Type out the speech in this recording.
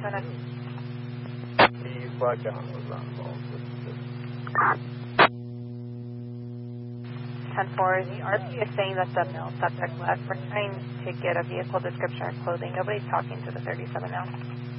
Lieutenant. The flag gun was not involved with this. 10-4, the RP is saying that the male subject left. We're trying to get a vehicle description or clothing. Nobody's talking to the 37 now.